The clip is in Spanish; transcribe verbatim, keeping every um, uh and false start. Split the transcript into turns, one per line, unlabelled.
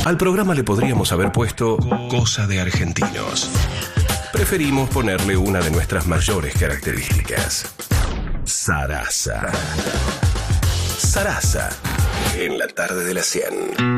Al programa le podríamos haber puesto Cosa de Argentinos. Preferimos ponerle una de nuestras mayores características. Zaraza. Zaraza. En la tarde de la cien.